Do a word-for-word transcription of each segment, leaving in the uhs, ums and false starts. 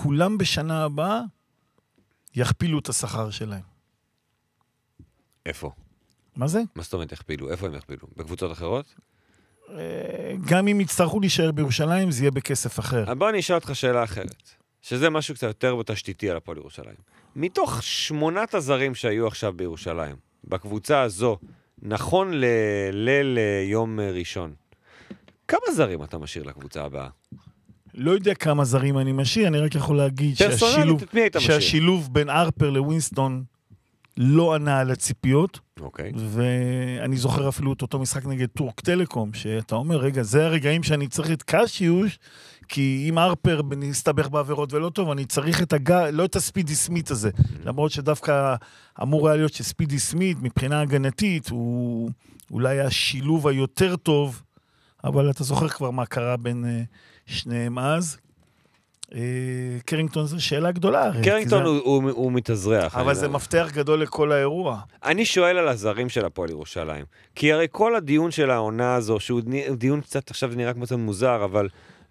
כולם בשנה הבאה יכפילו את השכר שלהם. איפה? מה זה? מה זאת אומרת יכפילו? איפה הם יכפילו? בקבוצות אחרות? גם אם יצטרכו להישאר בירושלים, זה יהיה בכסף אחר. בוא אני אשאל אותך שאלה אחרת, שזה משהו קצת יותר בתשתיתי על הפועל ירושלים. מתוך שמונת הזרים שהיו עכשיו בירושלים, בקבוצה הזו, נכון לליל יום ראשון, כמה זרים אתה משאיר לקבוצה הבאה? לא יודע כמה זרים אני משאיר, אני רק יכול להגיד שהשילוב, שהשילוב בין ארפר לווינסטון לא ענה על הציפיות, אוקיי. ואני זוכר אפילו את אותו משחק נגד טורק טלקום, שאתה אומר, רגע, זה הרגעים שאני צריך את קשיוש, כי אם ארפר נסתבך בעבירות ולא טוב, אני צריך את הגע, לא את הספידי סמית הזה, למרות שדווקא אמור היה להיות שספידי סמית, מבחינה הגנתית, הוא אולי השילוב היותר טוב, אבל אתה זוכר כבר מה קרה בין שניהם אז. קרינגטון זו שאלה גדולה. קרינגטון הוא מתאזרח. אבל זה מפתח גדול לכל האירוע. אני שואל על הזרים של הפועל ירושלים, כי הרי כל הדיון של העונה הזו, שהוא דיון קצת עכשיו נראה כמו מוזר, אבל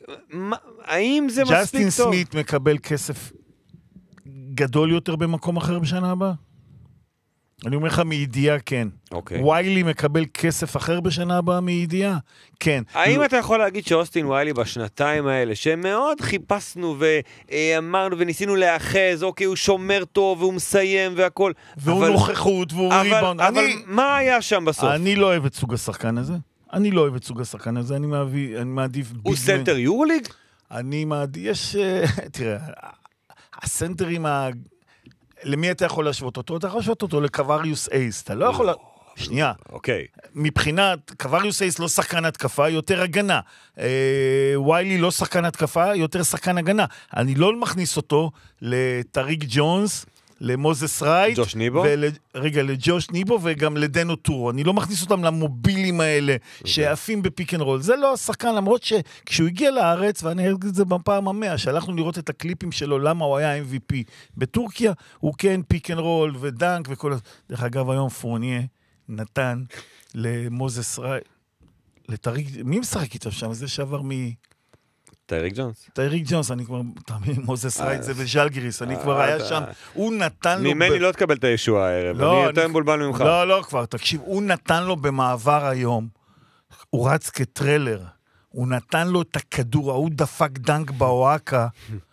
האם זה מספיק טוב? ג'סטין סמית מקבל כסף גדול יותר במקום אחר בשנה הבאה? אני אומר לך מידיעה, כן. אוקיי. ויילי מקבל כסף אחר בשנה הבאה מידיעה? כן. האם לא... אתה יכול להגיד שאוסטין ויילי בשנתיים האלה, שמאוד חיפשנו ואמרנו וניסינו לאחז, אוקיי, הוא שומר טוב והוא מסיים והכל. והוא אבל... נוכחות והוא אבל, ריבאונד. אבל אני... מה היה שם בסוף? אני לא אוהב את סוג השחקן הזה. אני לא אוהב את סוג השחקן הזה. אני, מעביר, אני מעדיף... הוא סנטר יורוליג? אני מעדיף... יש... תראה, הסנטרים ה... למי אתה יכול להשוות אותו? אתה יכול להשוות אותו לקווריוס אייס. אתה לא יכול... שנייה. אוקיי. מבחינת, קווריוס אייס לא שחקן התקפה, יותר הגנה. ויילי לא שחקן התקפה, יותר שחקן הגנה. אני לא מכניס אותו לטריק ג'ונס, למוזס רייט. ג'וש ניבו? רגע, לג'וש ניבו וגם לדנו טורו. אני לא מכניס אותם למובילים האלה, שעפים בפיק אנד רול. זה לא השחקן, למרות שכשהוא הגיע לארץ, ואני אגיד את זה בפעם המאה, שהלכנו לראות את הקליפים שלו, למה הוא היה אם וי פי בטורקיה, הוא כן פיק אנד רול ודנק וכל... דרך אגב, היום פורניה נתן למוזס רייט, לטריק... מי משחק איתו שם? זה שעבר מ... טייריק ג'ונס. טייריק ג'ונס, אני כבר, תמיד, מוזס רייט זה וז'לגיריס, אני כבר היה שם, הוא נתן לו... ממני לא תקבל את הישוע הערב, אני יותר מבולבל ממך. לא, לא כבר, תקשיב, הוא נתן לו במעבר היום, הוא רץ כטרלר, הוא נתן לו את הכדור, הוא דפק דנק באוהקה,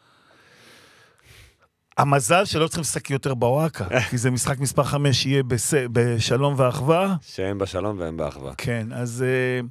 המזל שלא צריכים לשחק יותר באוהקה, כי זה משחק מספר חמש, יהיה בשלום ואחווה. שהם בשלום והם באחווה. כן, אז...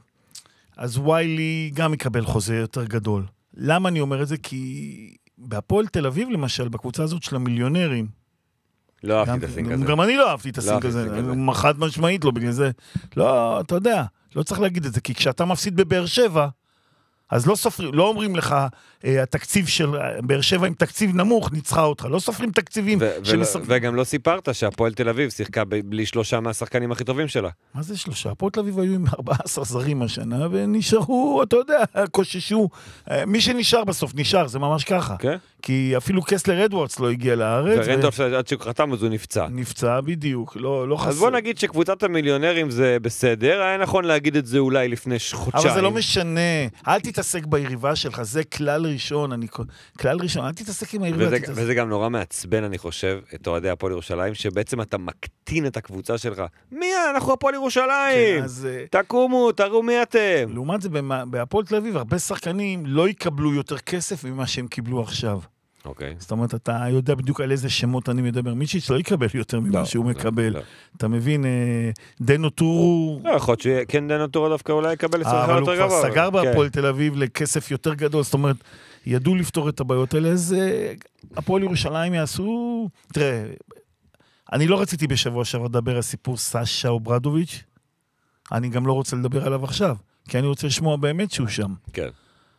אז ויילי גם יקבל חוזה יותר גדול. למה אני אומר את זה? כי בהפועל תל אביב, למשל, בקבוצה הזאת של המיליונרים, לא אהבתי את הסינק הזה. גם אני לא אהבתי את הסינק הזה. חד משמעית לא, בגלל זה. לא, אתה יודע, לא צריך להגיד את זה, כי כשאתה מפסיד בבאר שבע, אז לא סופרים, לא אומרים לך, התקציב של באר שבע עם תקציב נמוך, ניצחה אותך. לא סופרים תקציבים. וגם לא סיפרת שהפועל תל אביב שיחקה בלי שלושה מהשחקנים הכי טובים שלה. מה זה שלושה? הפועל תל אביב היו עם ארבעה עשר זרים השנה, ונשארו, אתה יודע, קוששו. מי שנשאר בסוף נשאר, זה ממש ככה. כי אפילו קסלר אדוורדס לא הגיע לארץ. ורנדולף עד שחתם, אז הוא נפצע. נפצע, בדיוק. לא חסר. אז בוא נגיד שקבוצת המיליונרים זה בסדר, היה נכון להגיד את זה אולי לפני חודשיים. אבל זה לא משנה. אל תתעסק ביריבה שלך, זה כלל ראשון, אני, כלל ראשון, אל תתעסק עם היריבה. וזה, וזה גם נורא מעצבן, אני חושב, את אוהדי הפועל ירושלים, שבעצם אתה מקטין את הקבוצה שלך. מי? אנחנו הפועל ירושלים! כן, אז... תקומו, תראו מי אתם! לעומת זה, בהפועל תל אביב, הרבה שחקנים לא יקבלו יותר כסף ממה שהם קיבלו עכשיו. אוקיי. זאת אומרת, אתה יודע בדיוק על איזה שמות אני מדבר. מיצ'יץ' לא יקבל יותר ממה שהוא מקבל. אתה מבין, דנו טורו... לא, יכול להיות שכן דנו טורו דווקא אולי יקבל עשרה יותר גבוה. אבל הוא כבר סגר בהפועל תל אביב לכסף יותר גדול. זאת אומרת, ידעו לפתור את הבעיות האלה, אז הפועל ירושלים יעשו... תראה, אני לא רציתי בשבוע שעבר לדבר על סיפור סשה אוברדוביץ'. אני גם לא רוצה לדבר עליו עכשיו, כי אני רוצה לשמוע באמת שהוא שם. כן.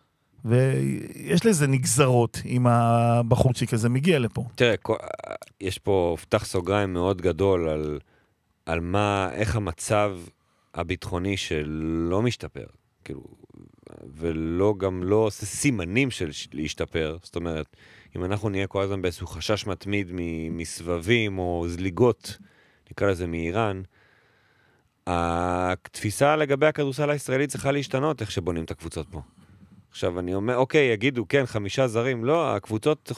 ויש לזה נגזרות אם הבחורצ'יק הזה מגיע לפה. תראה, יש פה פתח סוגריים מאוד גדול על, על מה, איך המצב הביטחוני שלא משתפר, כאילו, ולא גם לא עושה סימנים של להשתפר. זאת אומרת, אם אנחנו נהיה כל הזמן באיזשהו חשש מתמיד מסבבים או זליגות, נקרא לזה מאיראן, התפיסה לגבי הכדורסל הישראלי צריכה להשתנות איך שבונים את הקבוצות פה. עכשיו אני אומר, אוקיי, יגידו, כן, חמישה זרים, לא, הקבוצות